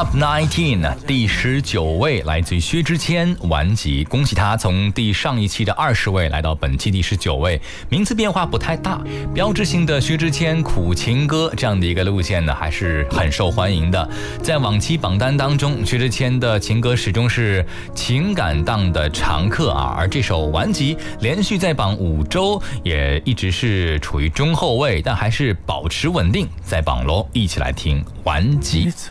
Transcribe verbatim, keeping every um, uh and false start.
Top 十九 第十九位来自于薛之谦，顽疾，恭喜他从第上一期的二十位来到本期第十九位，名次变化不太大，标志性的薛之谦苦情歌这样的一个路线呢，还是很受欢迎的。在往期榜单当中，薛之谦的情歌始终是情感档的常客啊，而这首顽疾连续在榜五周，也一直是处于中后位，但还是保持稳定在榜楼。一起来听顽疾。